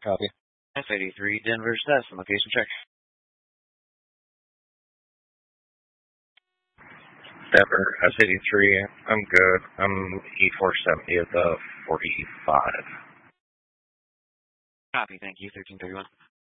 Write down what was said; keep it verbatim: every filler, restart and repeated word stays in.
Copy. S eighty-three, Denver, status and location check. Denver, S eighty-three, I'm good. I'm E four seventy at the forty-five. Copy, thank you, thirteen thirty-one.